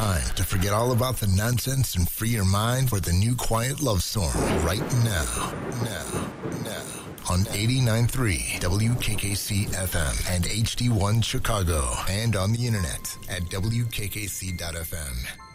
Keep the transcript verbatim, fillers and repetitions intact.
time to forget all about the nonsense and free your mind for the new quiet love storm right now. Now. Now. On eighty-nine point three W K K C F M and H D one Chicago, and on the internet at W K K C dot F M.